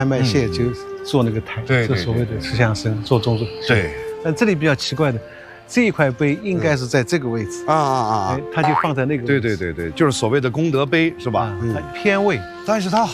拍卖谢就做那个台， 对就所谓的吃香生做中式。 对， 但这里比较奇怪的，这一块碑应该是在这个位置啊， 它就放在那个位置。 对，就是所谓的功德碑是吧？ 它偏位， 但是它